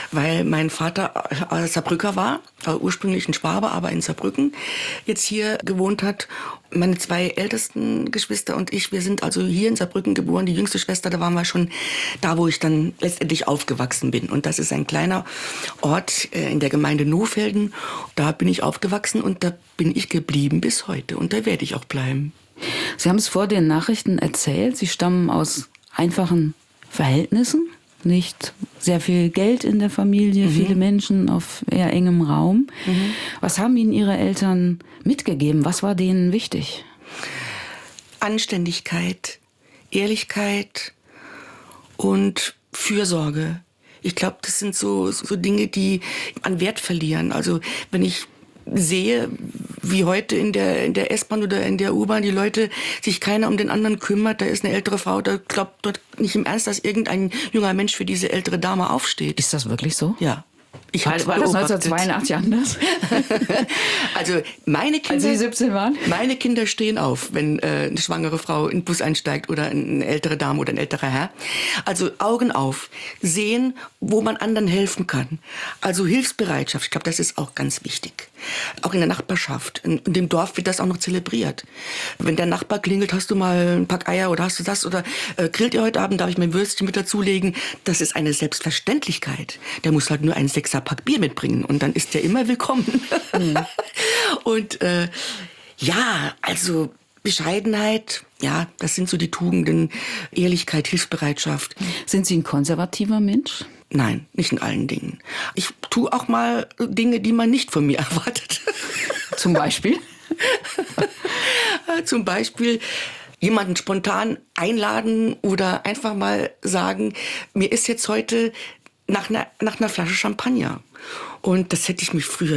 weil mein Vater Saarbrücker war ursprünglich ein Schwabe, aber in Saarbrücken jetzt hier gewohnt hat. Meine 2 ältesten Geschwister und ich, wir sind also hier in Saarbrücken geboren. Die jüngste Schwester, da waren wir schon da, wo ich dann letztendlich aufgewachsen bin. Und das ist ein kleiner Ort in der Gemeinde Nohfelden. Da bin ich aufgewachsen und da bin ich geblieben bis heute. Und da werde ich auch bleiben. Sie haben es vor den Nachrichten erzählt. Sie stammen aus einfachen Verhältnissen. Nicht sehr viel Geld in der Familie, viele Menschen auf eher engem Raum. Was haben Ihnen Ihre Eltern mitgegeben? Was war denen wichtig? Anständigkeit, Ehrlichkeit und Fürsorge. Ich glaube, das sind so Dinge, die an Wert verlieren. Also wenn ich sehe, wie heute in der S-Bahn oder in der U-Bahn die Leute sich keiner um den anderen kümmert, da ist eine ältere Frau, da glaubt dort nicht im Ernst, dass irgendein junger Mensch für diese ältere Dame aufsteht. Ist das wirklich so? Ja. War das 1982 anders? Also meine Kinder, als Sie 17 waren? Meine Kinder stehen auf, wenn eine schwangere Frau in den Bus einsteigt oder eine ältere Dame oder ein älterer Herr. Also Augen auf, sehen, wo man anderen helfen kann. Also Hilfsbereitschaft, ich glaube, das ist auch ganz wichtig. Auch in der Nachbarschaft, in dem Dorf wird das auch noch zelebriert. Wenn der Nachbar klingelt, hast du mal ein Pack Eier oder hast du das oder grillt ihr heute Abend, darf ich mir ein Würstchen mit dazulegen? Das ist eine Selbstverständlichkeit. Der muss halt nur einen 6er Pack Bier mitbringen und dann ist der immer willkommen. Und ja, also Bescheidenheit, ja, das sind so die Tugenden, Ehrlichkeit, Hilfsbereitschaft. Sind Sie ein konservativer Mensch? Nein, nicht in allen Dingen. Ich tue auch mal Dinge, die man nicht von mir erwartet. Zum Beispiel? Zum Beispiel jemanden spontan einladen oder einfach mal sagen, mir ist jetzt heute nach einer Flasche Champagner. Und das hätte ich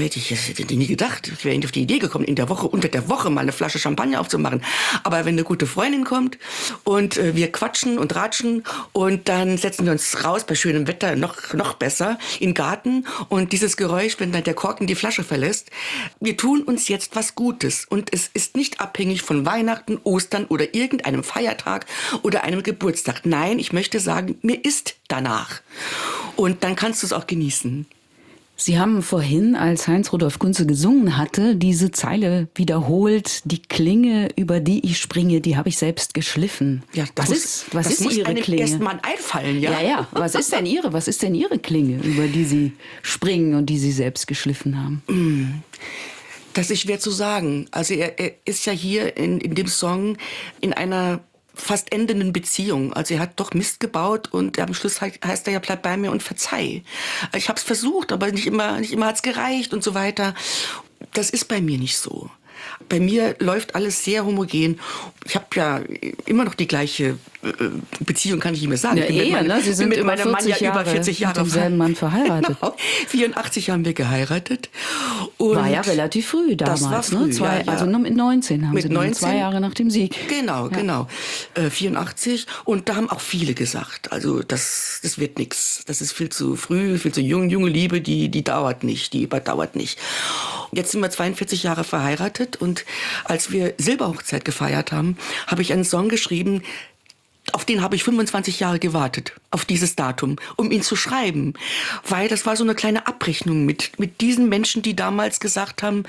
nie gedacht. Ich wäre nicht auf die Idee gekommen, unter der Woche mal eine Flasche Champagner aufzumachen. Aber wenn eine gute Freundin kommt und wir quatschen und ratschen und dann setzen wir uns raus bei schönem Wetter, noch besser, in den Garten und dieses Geräusch, wenn dann der Korken die Flasche verlässt, wir tun uns jetzt was Gutes. Und es ist nicht abhängig von Weihnachten, Ostern oder irgendeinem Feiertag oder einem Geburtstag. Nein, ich möchte sagen, mir ist danach. Und dann kannst du es auch genießen. Sie haben vorhin, als Heinz-Rudolf Kunze gesungen hatte, diese Zeile wiederholt: Die Klinge, über die ich springe, die habe ich selbst geschliffen. Ja, was ist Ihre Klinge? Erstmal einfallen, ja. Ja. Was ist denn Ihre Klinge, über die Sie springen und die Sie selbst geschliffen haben? Das ist schwer zu sagen. Also er ist ja hier in dem Song in einer fast endenden Beziehung. Also er hat doch Mist gebaut und am Schluss heißt er ja, bleib bei mir und verzeih. Ich habe es versucht, aber nicht immer hat's gereicht und so weiter. Das ist bei mir nicht so. Bei mir läuft alles sehr homogen. Ich habe ja immer noch die gleiche Beziehung, kann ich nicht mehr sagen. Ja, Sie sind mit meinem Mann ja über 40 Jahre mit demselben Mann verheiratet. Genau. 84 haben wir geheiratet. Und war ja relativ früh damals. Das war früh, ja. Also nur mit 19 haben mit Sie 19, 2 Jahre nach dem Sieg. Genau. 84. Und da haben auch viele gesagt, also das wird nichts. Das ist viel zu früh, viel zu jung. Junge Liebe, die dauert nicht, die überdauert nicht. Jetzt sind wir 42 Jahre verheiratet und als wir Silberhochzeit gefeiert haben, habe ich einen Song geschrieben, auf den habe ich 25 Jahre gewartet, auf dieses Datum, um ihn zu schreiben. Weil das war so eine kleine Abrechnung mit diesen Menschen, die damals gesagt haben,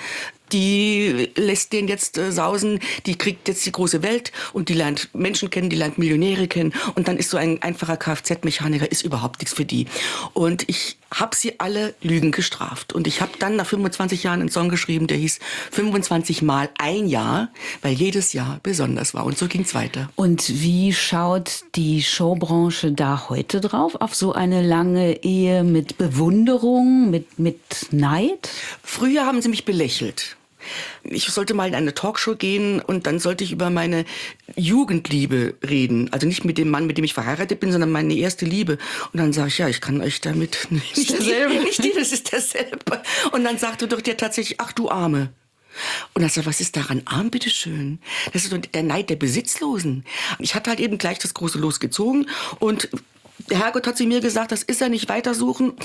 die lässt den jetzt sausen, die kriegt jetzt die große Welt und die lernt Menschen kennen, die lernt Millionäre kennen und dann ist so ein einfacher Kfz-Mechaniker, ist überhaupt nichts für die. Und ich habe sie alle Lügen gestraft. Und ich habe dann nach 25 Jahren einen Song geschrieben, der hieß 25 Mal ein Jahr, weil jedes Jahr besonders war. Und so ging's weiter. Und wie schaut die Showbranche da heute drauf? Auf so eine lange Ehe mit Bewunderung, mit Neid? Früher haben sie mich belächelt. Ich sollte mal in eine Talkshow gehen und dann sollte ich über meine Jugendliebe reden. Also nicht mit dem Mann, mit dem ich verheiratet bin, sondern meine erste Liebe. Und dann sage ich, ja, ich kann euch damit nicht das ist derselbe. Und dann sagte doch der tatsächlich, ach du Arme. Und dann sagt, was ist daran arm, bitteschön? Das ist doch der Neid der Besitzlosen. Ich hatte halt eben gleich das große Los gezogen und der Herrgott hat zu mir gesagt, das ist ja nicht weitersuchen.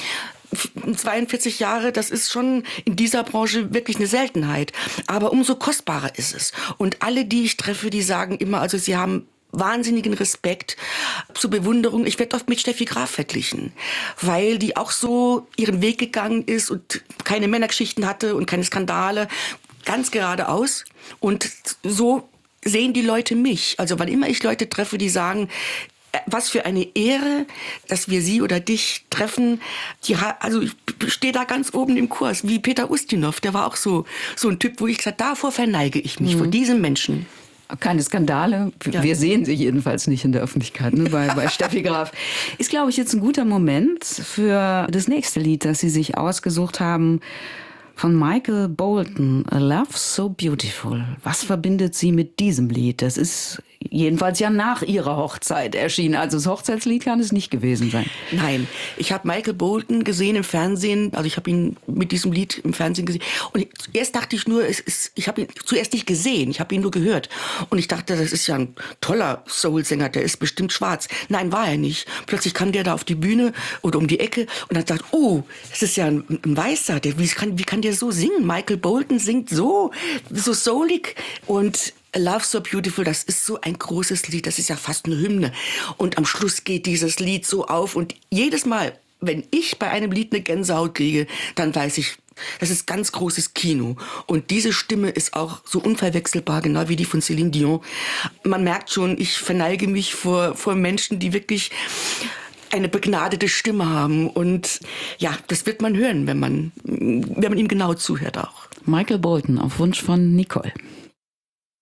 42 Jahre, das ist schon in dieser Branche wirklich eine Seltenheit. Aber umso kostbarer ist es. Und alle, die ich treffe, die sagen immer, also sie haben wahnsinnigen Respekt, zur Bewunderung. Ich werde oft mit Steffi Graf verglichen, weil die auch so ihren Weg gegangen ist und keine Männergeschichten hatte und keine Skandale, ganz geradeaus. Und so sehen die Leute mich. Also wann immer ich Leute treffe, die sagen, was für eine Ehre, dass wir sie oder dich treffen. Also ich stehe da ganz oben im Kurs, wie Peter Ustinov, der war auch so ein Typ, wo ich gesagt habe, davor verneige ich mich, vor diesem Menschen. Keine Skandale. Ja. Wir sehen sie jedenfalls nicht in der Öffentlichkeit, ne, bei Steffi Graf. Ist, glaube ich, jetzt ein guter Moment für das nächste Lied, das Sie sich ausgesucht haben, von Michael Bolton, A Love So Beautiful. Was verbindet Sie mit diesem Lied? Das ist jedenfalls ja nach Ihrer Hochzeit erschienen. Also das Hochzeitslied kann es nicht gewesen sein. Nein, ich habe Michael Bolton gesehen im Fernsehen. Also ich habe ihn mit diesem Lied im Fernsehen gesehen. Und erst dachte ich nur, ich habe ihn zuerst nicht gesehen, ich habe ihn nur gehört. Und ich dachte, das ist ja ein toller Soul-Sänger, der ist bestimmt schwarz. Nein, war er nicht. Plötzlich kam der da auf die Bühne oder um die Ecke und hat gesagt, oh, das ist ja ein Weißer. Wie kann der so singen? Michael Bolton singt so soulig. Und A Love So Beautiful, das ist so ein großes Lied, das ist ja fast eine Hymne. Und am Schluss geht dieses Lied so auf und jedes Mal, wenn ich bei einem Lied eine Gänsehaut kriege, dann weiß ich, das ist ganz großes Kino. Und diese Stimme ist auch so unverwechselbar, genau wie die von Céline Dion. Man merkt schon, ich verneige mich vor Menschen, die wirklich eine begnadete Stimme haben. Und ja, das wird man hören, wenn man ihm genau zuhört auch. Michael Bolton auf Wunsch von Nicole.